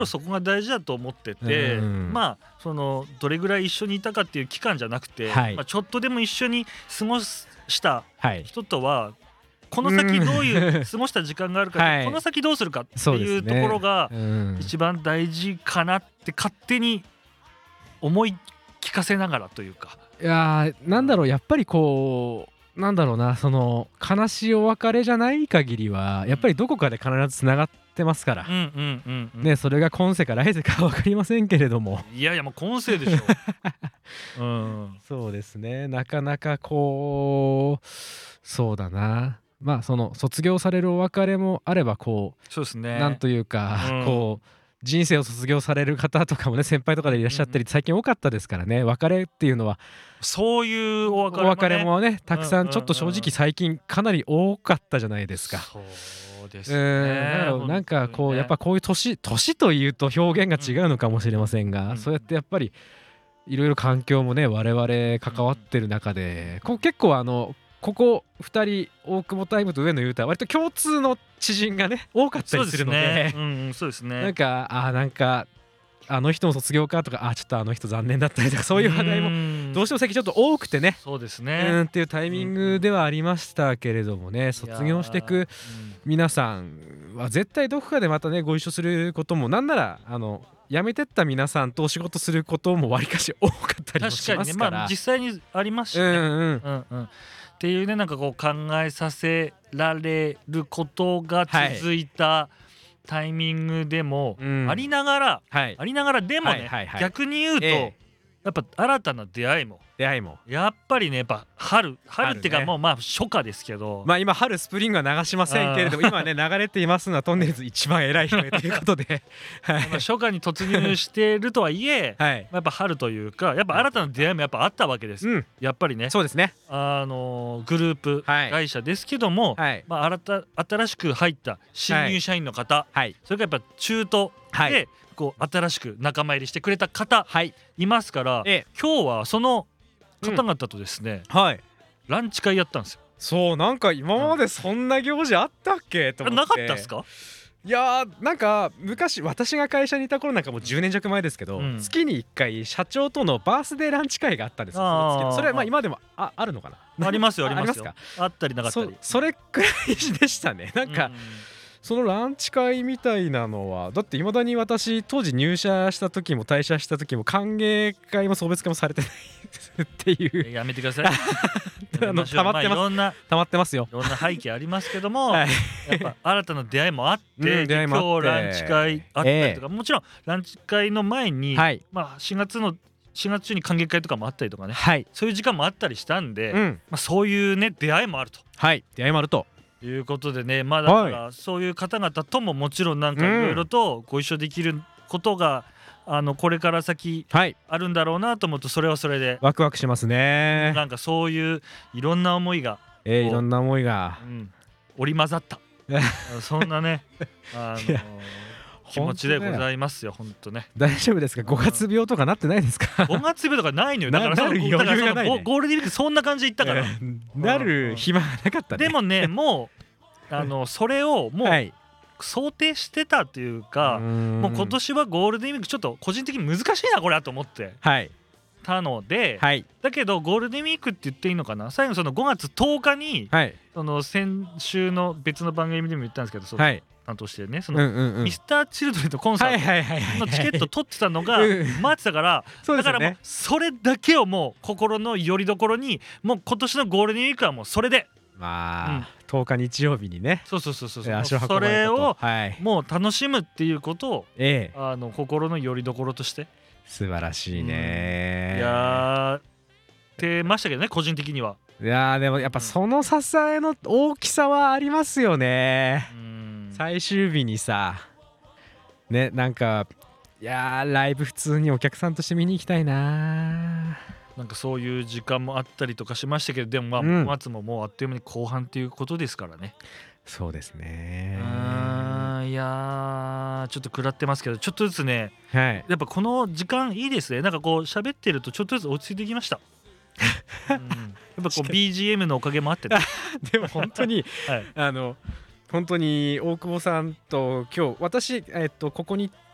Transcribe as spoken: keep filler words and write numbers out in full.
そこが大事だと思ってて、 うん、 まあそのどれぐらい一緒にいたかっていう期間じゃなくて、 はい、 まあ、ちょっとでも一緒に過ごしたはい人とはこの先どういう過ごした時間があるか、 はい、 この先どうするかっていうところが一番大事かなって勝手に思い聞かせながらというか、 いやーなんだろう、やっぱりこうなんだろうな、その悲しいお別れじゃない限りはやっぱりどこかで必ずつながってますから、 うんうんうんうん、 ね、それが今世か来世か分かりませんけれども、 いやいやもう今世でしょ、うん、 そうですね、なかなかこうそうだな、まあその卒業されるお別れもあればこう、 そうですね、 なんというか、 うん、 こう人生を卒業される方とかもね、先輩とかでいらっしゃったり最近多かったですからね、別れっていうのはそういうお別れもね、 お別れもねたくさんちょっと正直最近かなり多かったじゃないですか。 そうですね、 うんだからなんかこう、 ね、 やっぱこういう年年というと表現が違うのかもしれませんが、 うん、 そうやってやっぱりいろいろ環境もね我々関わってる中で、こう結構あのここふたり大久保タイムと上野裕太は割と共通の知人がね多かったりするので、 そうですね、 なんかあなんかあの人も卒業かとか、あちょっとあの人残念だったりとか、そういう話題もどうしても最近ちょっと多くてね、 そうですね、 うんっていうタイミングではありましたけれどもね、卒業していく皆さんは絶対どこかでまたねご一緒することも、なんならあの辞めてった皆さんとお仕事することもわりかし多かったりもしますから、 確かにね、まあ実際にありますしね、 うんうんうんうん、っていうね、なんかこう考えさせられることが続いたタイミングでもありながら、 はい、 ありながらでもね、 はいはいはい、 逆に言うと、 ええ、 やっぱ新たな出会いも出会いもやっぱりね、やっぱ春春っていうか、 ね、 もうまあ初夏ですけど、 まあ今春スプリングは流しませんけれども、今ね流れていますのはトンネルズ一番偉い人へということで、 はい、まあ初夏に突入しているとはいえ、はい、やっぱ春というか、やっぱ新たな出会いもやっぱあったわけです、うん、やっぱりね、 そうですね、 あのグループ会社ですけども、はい、まあ、新た新しく入った新入社員の方、はい、それからやっぱ中途で、はい、こう新しく仲間入りしてくれた方、はい、いますから、ええ、今日はその方々とですね、うん、はい、ランチ会やったんですよ。 そう、なんか今までそんな行事あったっけと思って、 なかったっすか？ いやーなんか昔私が会社にいた頃なんかもうじゅうねん弱前ですけど、うん、月にいっかい社長とのバースデーランチ会があったんですよ。そのそれはまあ今でも あ, あるのかな、 ありますよありますよ、 ありますか、 あったりなかったり、 そ, それくらいでしたね。なんか、うん、そのランチ会みたいなのはだっていまだに私当時入社した時も退社した時も歓迎会も送別会もされてないっていう、 やめてくださいあの溜まってます、まあ、いろんな溜まってますよ、 いろんな背景ありますけども、はい、やっぱ新たな出会いもあって、うん、出会いもあって、今日ランチ会あったりとか、えー、もちろんランチ会の前に、はい、まあ、しがつのしがつ中に歓迎会とかもあったりとかね、はい、そういう時間もあったりしたんで、うん、まあ、そういうね出会いもあると、はい、 出会いもあるということでね、まあだからそういう方々とももちろんなんかいろいろとご一緒できることが、うん、あのこれから先あるんだろうなと思うと、それはそれでワクワクしますね。 なんかそういういろんな思いが、 えー、いろんな思いが、 うん、織り交ざったそんなねあのー気持ちでございますよ、本当ね。 大丈夫ですか？ごがつ病とかなってないですか？ ごがつ病とかないのよ。だからなる余裕がない、ね、 ゴールデンウィークそんな感じで言ったから、 なる暇がなかったね。 でもね、もうあのそれをもう、はい、想定してたというか、もう今年はゴールデンウィークちょっと個人的に難しいなこれはと思って、はい、たので、はい、だけどゴールデンウィークって言っていいのかな、最後そのごがつとおかに、はい、その先週の別の番組でも言ったんですけど、その、はい、担当してね、その、うんうんうん、ミスターチルドレンのコンサートのチケット取ってたのが待ってたから、だからもうそれだけをもう心の拠り所に、もう今年のゴールデンウィークはもうそれで、 まあ、うん、とおか日曜日にね、 そうそうそうそう、それをもう楽しむっていうことを、ええ、あの心の拠り所として素晴らしいね、 うん、やってましたけどね、個人的には。 いやでもやっぱその支えの大きさはありますよね、うん、最終日にさね、なんかいやライブ普通にお客さんとして見に行きたいな、 なんかそういう時間もあったりとかしましたけど、でもまあごがつももうあっという間に後半っていうことですからね。 そうですね、 あいやちょっと食らってますけど、ちょっとずつね、はい、やっぱこの時間いいですね。なんかこう喋ってるとちょっとずつ落ち着いてきましたうん、やっぱこう ビージーエム のおかげもあってでも本当に、はい、あの本当に大久保さんと今日私、えっと、ここに